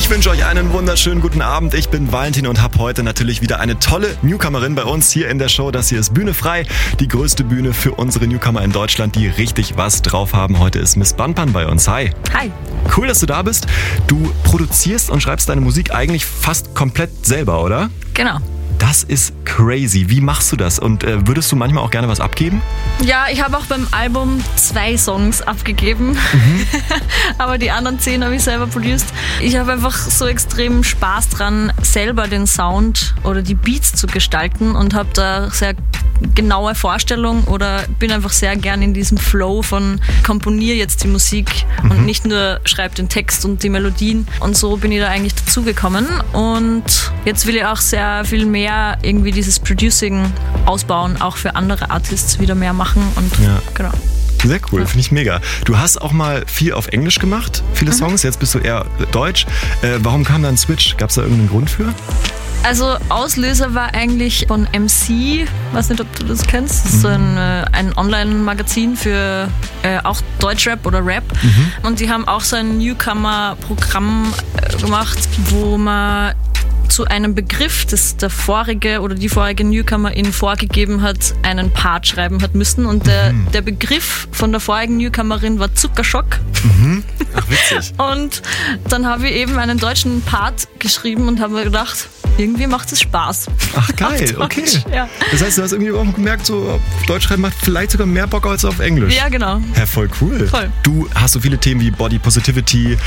Ich wünsche euch einen wunderschönen guten Abend. Ich bin Valentin und habe heute natürlich wieder eine tolle Newcomerin bei uns hier in der Show. Das hier ist Bühne frei, die größte Bühne für unsere Newcomer in Deutschland, die richtig was drauf haben. Heute ist Miss Banpan bei uns. Hi. Hi. Cool, dass du da bist. Du produzierst und schreibst deine Musik eigentlich fast komplett selber, oder? Genau. Das ist crazy. Wie machst du das? Und würdest du manchmal auch gerne was abgeben? Ja, ich habe auch beim Album 2 Songs abgegeben, aber die anderen 10 habe ich selber produced. Ich habe einfach so extrem Spaß dran, selber den Sound oder die Beats zu gestalten und habe da sehr genaue Vorstellung oder bin einfach sehr gern in diesem Flow von komponiere jetzt die Musik und nicht nur schreibe den Text und die Melodien. Und so bin ich da eigentlich dazugekommen und jetzt will ich auch sehr viel mehr irgendwie dieses Producing ausbauen, auch für andere Artists wieder mehr machen und genau. Sehr cool, finde ich mega. Du hast auch mal viel auf Englisch gemacht, viele Songs, jetzt bist du eher deutsch. Warum kam da ein Switch? Gab es da irgendeinen Grund für? Also Auslöser war eigentlich von MC, weiß nicht, ob du das kennst, das ist so ein Online-Magazin für auch Deutschrap oder Rap und die haben auch so ein Newcomer-Programm gemacht, wo man zu einem Begriff, das der vorige oder die vorige Newcomerin vorgegeben hat, einen Part schreiben hat müssen und der Begriff von der vorigen Newcomerin war Zuckerschock. Ach, witzig. Und dann habe ich eben einen deutschen Part geschrieben und habe mir gedacht, irgendwie macht es Spaß. Ach geil, okay. Ja. Das heißt, du hast irgendwie auch gemerkt, so Deutsch schreiben macht vielleicht sogar mehr Bock als auf Englisch. Ja, genau. Ja, voll cool. Voll. Du hast so viele Themen wie Body Positivity,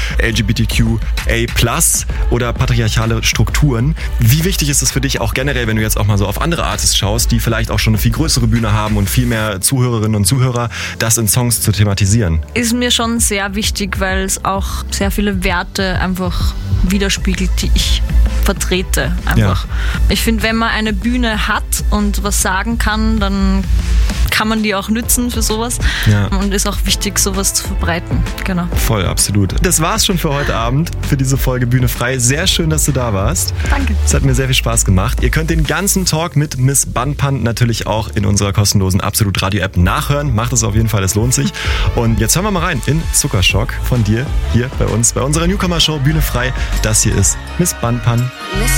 LGBTQA+ oder patriarchale Strukturen. Wie wichtig ist es für dich auch generell, wenn du jetzt auch mal so auf andere Artists schaust, die vielleicht auch schon eine viel größere Bühne haben und viel mehr Zuhörerinnen und Zuhörer, das in Songs zu thematisieren? Ist mir schon sehr wichtig, weil es auch sehr viele Werte einfach widerspiegelt, die ich vertrete. Einfach. Ja. Ich finde, wenn man eine Bühne hat und was sagen kann, dann kann man die auch nützen für sowas. Ja. Und ist auch wichtig, sowas zu verbreiten. Genau. Voll, absolut. Das war's schon für heute Abend, für diese Folge Bühne frei. Sehr schön, dass du da warst. Danke. Es hat mir sehr viel Spaß gemacht. Ihr könnt den ganzen Talk mit Miss Banpan natürlich auch in unserer kostenlosen Absolut Radio App nachhören. Macht es auf jeden Fall, es lohnt sich. Und jetzt hören wir mal rein in Zuckerschock von dir hier bei uns, bei unserer Newcomer-Show Bühne frei. Das hier ist Miss Banpan. Miss